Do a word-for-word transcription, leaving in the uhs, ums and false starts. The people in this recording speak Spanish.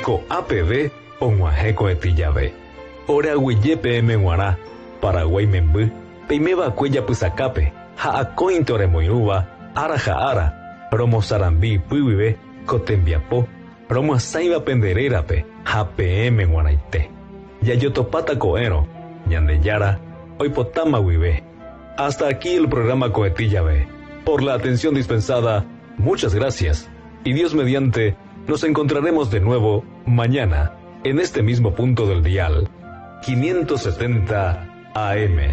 ko A P B onguaheko etillave. Ora P M Guará, Paraguay Membu, Peimeba Cuella Pusacape, Haacointo Remoiruba, Ara Jaara, Romo Sarambi Puibe, Cotembiapo, Romo Saiba Pendererape, J P M Guanaite, Yayotopata Coero, Ñandeyara, Oipotama Huibe. Hasta aquí el programa Coetilla B. Por la atención dispensada, muchas gracias. Y Dios mediante, nos encontraremos de nuevo mañana, en este mismo punto del dial, quinientos setenta A M.